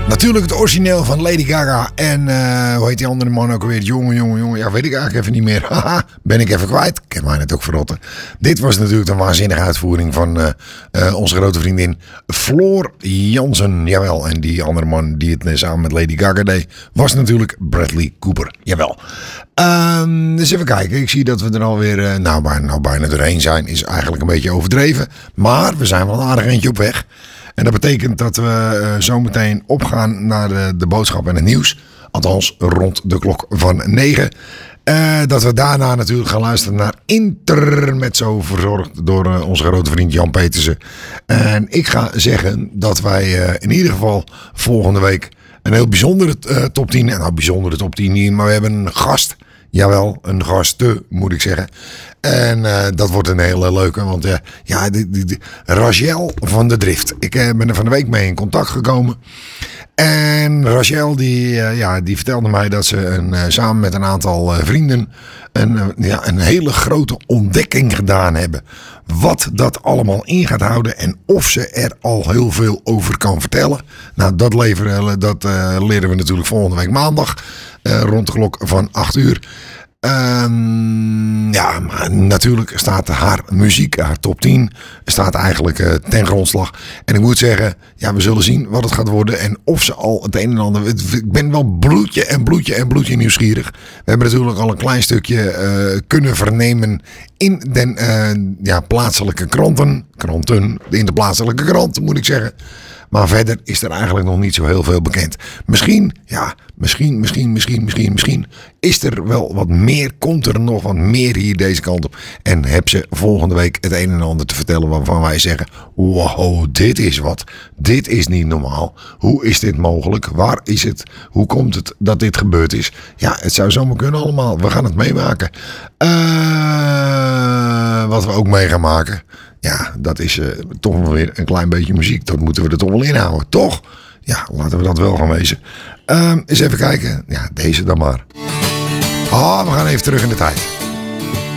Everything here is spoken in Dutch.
Natuurlijk het origineel van Lady Gaga. En hoe heet die andere man ook alweer? Jongen. Ja, weet ik eigenlijk even niet meer. Haha, ben ik even kwijt. Ik heb mij net ook verrotten. Dit was natuurlijk een waanzinnige uitvoering van onze grote vriendin Floor Jansen. Jawel, en die andere man die het samen met Lady Gaga deed, was natuurlijk Bradley Cooper. Jawel. Dus even kijken. Ik zie dat we er alweer bijna doorheen zijn. Is eigenlijk een beetje overdreven. Maar we zijn wel een aardig eentje op weg. En dat betekent dat we zometeen opgaan naar de boodschap en het nieuws. Althans, rond de klok van 9. Dat we daarna natuurlijk gaan luisteren naar Intermezzo, verzorgd door onze grote vriend Jan Petersen. En ik ga zeggen dat wij in ieder geval volgende week een heel bijzondere top 10. Nou, bijzondere top 10 niet, maar we hebben een gast. Jawel, een gasten moet ik zeggen. En dat wordt een hele leuke. Want Rachel van de Drift. Ik ben er van de week mee in contact gekomen. En Rachel die vertelde mij dat ze samen met een aantal vrienden een hele grote ontdekking gedaan hebben. Wat dat allemaal in gaat houden en of ze er al heel veel over kan vertellen. Nou, dat leren we natuurlijk volgende week maandag rond de klok van 8 uur. Maar natuurlijk staat haar muziek, haar top 10, staat eigenlijk ten grondslag. En ik moet zeggen, we zullen zien wat het gaat worden en of ze al het een en ander... Ik ben wel bloedje nieuwsgierig. We hebben natuurlijk al een klein stukje kunnen vernemen in de plaatselijke kranten. In de plaatselijke kranten moet ik zeggen. Maar verder is er eigenlijk nog niet zo heel veel bekend. Misschien is er wel wat meer. Komt er nog wat meer hier deze kant op. En heb ze volgende week het een en ander te vertellen waarvan wij zeggen: wow, dit is wat. Dit is niet normaal. Hoe is dit mogelijk? Waar is het? Hoe komt het dat dit gebeurd is? Ja, het zou zomaar kunnen allemaal. We gaan het meemaken. Wat we ook mee gaan maken. Ja, dat is toch wel weer een klein beetje muziek. Dat moeten we er toch wel inhouden, toch? Ja, laten we dat wel gaan wezen. Eens even kijken. Ja, deze dan maar. We gaan even terug in de tijd.